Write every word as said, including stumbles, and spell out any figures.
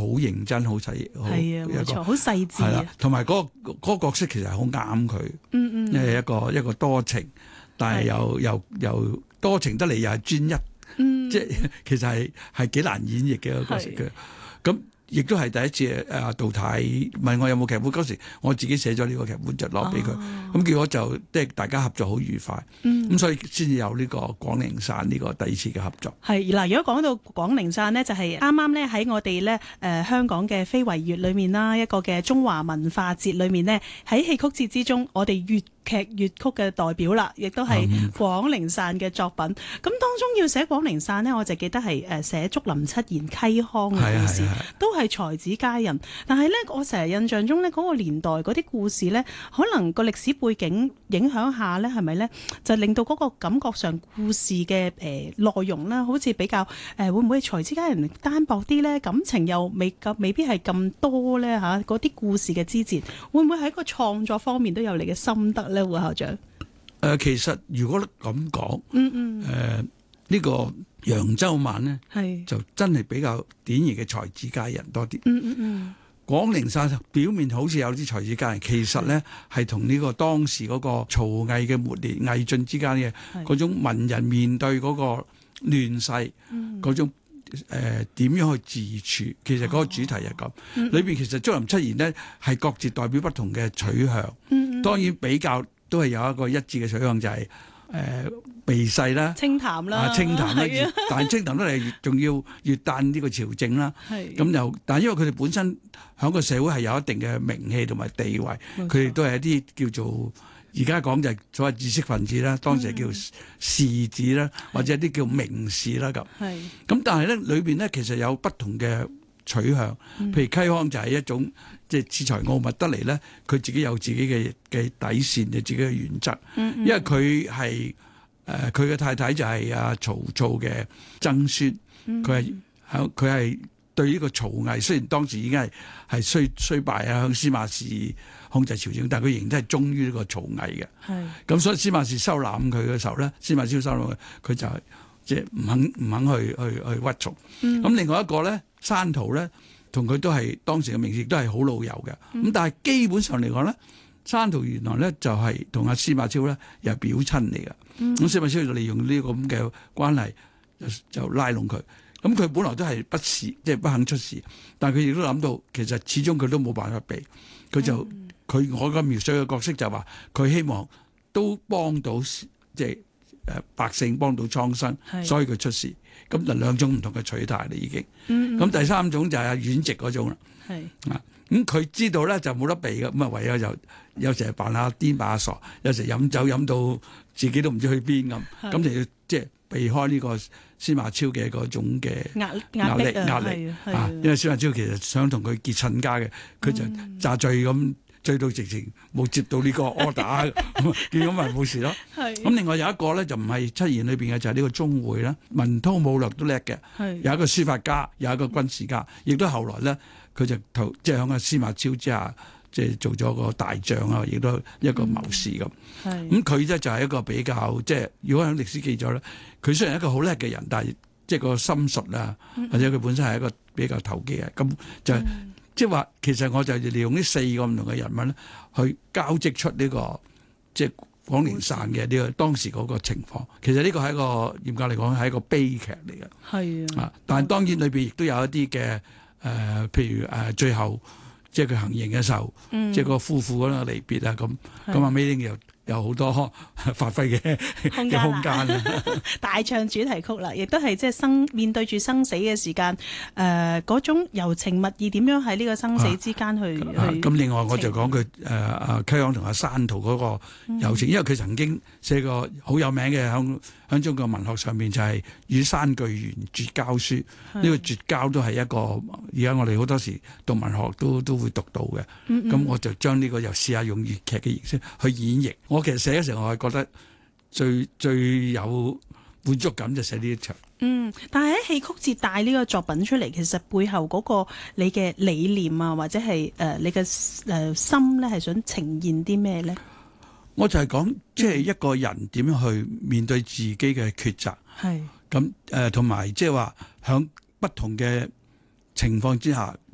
認真、好細， 係啊，冇錯，好細緻啊。 同埋嗰個嗰個角色其實係好啱佢， 嗯嗯， 因為一個一個多情，但係又又又多情得嚟又係專一， 嗯， 即係其實係係幾難演繹嘅一個角色嘅。咁亦都係第一次誒，杜太問我有冇劇本，嗰時我自己寫咗呢個劇本就攞俾佢，咁、哦、結果就即係大家合作好愉快，咁、嗯、所以先至有呢個廣陵散呢個第二次嘅合作。 係嗱，如果講到廣陵散呢，就係啱啱咧喺我哋咧誒香港嘅非遺月裏面啦，一個嘅中華文化節裏面呢，喺戲曲節之中，我哋粵劇粵曲嘅代表啦，亦都係廣陵散嘅作品。咁、嗯、當中要寫廣陵散呢，我就記得係誒寫竹林七賢溪康嘅故事，都係才子佳人。但係呢，我成日印象中呢，嗰個年代嗰啲故事呢，可能個歷史背景影響下呢，係咪呢？就令到嗰個感覺上故事嘅誒內容啦，好似比較誒、呃、會唔會才子佳人單薄啲呢？感情又未夠，未必係咁多呢。嚇、啊。嗰啲故事嘅枝節，會唔會喺個創作方面都有你嘅心得呢？胡校長，誒、 呃，其實如果咁講，嗯嗯，誒、呃，呢、這個揚州慢呢，係就真係比較典型嘅才子佳人多啲。嗯嗯嗯，廣陵散表面好似有啲才子佳人，其實呢係同呢個當時嗰個曹魏嘅末年魏晉之間嘅嗰種文人面對嗰個亂世嗰、嗯、種誒點、呃、樣去自處，其實嗰個主題係咁。嗯、裏邊其實竹林七賢呢係各自代表不同嘅取向，嗯嗯，當然比較都係有一個一致嘅取向，就係、是、誒、呃、避世啦、清談啦、啊、清談啦，但係清談得嚟仲要越旦呢個朝政啦，咁又但係因為佢哋本身喺個社會係有一定嘅名氣同埋地位，佢哋都係一啲叫做而家講就係所謂知識分子啦，當時係叫士子啦，或者一啲叫名士啦咁。咁但係咧裏邊咧其實有不同嘅取向，譬如溪康就係一種即係恃才傲物得嚟咧，佢自己有自己嘅嘅底線，有自己嘅原則。因為佢係誒佢嘅太太就係阿曹操嘅曾孫，佢係響佢係對呢個曹魏，雖然當時已經係係衰衰敗啊，向司馬氏控制朝政，但係佢仍然都係忠於呢個曹魏嘅。係咁，所以司馬氏收攬佢嘅時候咧，司馬昭收攬佢，佢就係即係唔肯唔肯去去去屈從。咁、嗯、另外一個咧，山圖咧，同佢都係當時嘅名士，都係好老友嘅。咁、嗯、但係基本上嚟講咧，山圖原來咧就係同阿司馬昭咧又係表親嚟嘅。咁、嗯、司馬昭就利用呢個咁嘅關係就，就拉攏佢。咁佢本來都係不事，即係不肯出事，但係佢亦都諗到，其實始終佢都冇辦法避，佢就佢、嗯、我嘅描述嘅角色就話，佢希望都幫到即係誒百姓，幫到蒼生，所以佢出事。咁就兩種唔同嘅取態啦，已經。咁、嗯、第三種就係阿阮籍嗰種啦。啊，咁佢知道咧就冇得避嘅，咁啊唯有就有時係扮下癲扮下傻，有時飲酒飲到自己都唔知去邊咁，咁就要即係避開呢個司馬昭嘅嗰種嘅壓壓力壓力啊，因為司馬昭其實想同佢結親家嘅，佢就詐醉咁醉到直情冇接到呢個 order， 見咁咪冇事咯。咁另外有一個咧就唔係七賢裏邊嘅，就係、是、呢個鍾會啦，文韜武略都叻嘅，有一個書法家，有一個軍事家，亦都後來咧佢就投即係喺阿司馬昭之下，即係做咗個大將啊，亦都一個謀士咁。咁佢咧就係一個比較即係，如果喺歷史記載咧，佢雖然係一個好叻嘅人，但係即係個心術啊，或者佢本身係一個比較投機嘅，咁就係、嗯、即係話，其實我就利用呢四個唔同嘅人物咧，去交織出呢、這個即係廣陵散嘅呢個當時嗰個情況。其實呢個係一個嚴格嚟講係一個悲劇嚟嘅。係啊，但係當然裏邊亦都有一啲嘅誒，譬如誒、呃、最後。即係佢行刑嘅時候，嗯、即係個夫婦嗰個離別啊，咁咁阿 May 又有好多發揮嘅空間啦， 大唱主題曲啦，亦都係即係生面對住生死嘅時間，誒、呃、嗰種柔情蜜意點樣喺呢個生死之間去、啊、去。咁、啊、另外我就講佢誒阿溪康同阿山圖嗰個柔情，嗯、因為佢曾經寫過好有名嘅響響中國文學上面就係、是、與山巨源絕交書，呢、這個絕交都係一個而家我哋好多時讀文學都都會讀到嘅。咁、嗯嗯、我就將呢個又試下用粵劇嘅形式去演繹。我其實寫嘅時候我係覺得最最有滿足感就寫呢一場。嗯，但係喺戲曲節帶呢個作品出嚟，其實背後嗰個你嘅理念啊，或者係誒、呃、你嘅誒、呃、心咧，係想呈現啲咩咧？ 我就係講，即係一個人點樣去面對自己嘅抉擇，係咁誒，同埋即係話響不同嘅情況之下，